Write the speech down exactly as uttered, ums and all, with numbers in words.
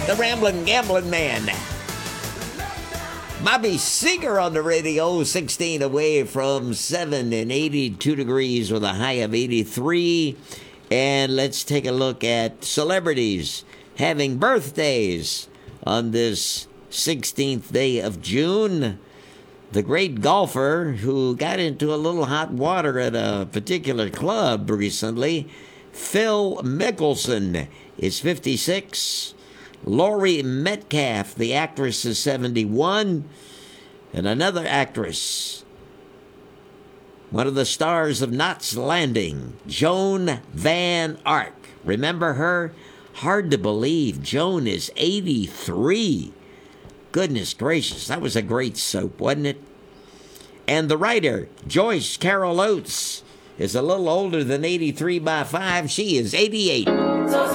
the Ramblin' Gambling Man. Bobby Seeger on the radio, sixteen away from seven and eighty-two degrees with a high of eighty-three. And let's take a look at celebrities having birthdays on this sixteenth day of June. The great golfer who got into a little hot water at a particular club recently, Phil Mickelson, is fifty-six. Laurie Metcalf, the actress, is seventy-one. And another actress, one of the stars of Knots Landing, Joan Van Ark. Remember her? Hard to believe. Joan is eighty-three. Goodness gracious, that was a great soap, wasn't it? And the writer, Joyce Carol Oates, is a little older than eighty-three by five. She is eighty-eight.